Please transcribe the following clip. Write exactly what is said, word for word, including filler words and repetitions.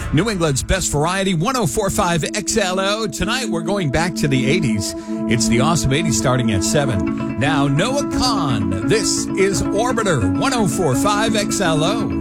New England's best variety, one oh four point five X L O. Tonight, we're going back to the eighties. It's the Awesome eighties starting at seven. Now, Noah Kahan. This is Orbiter, one oh four point five X L O.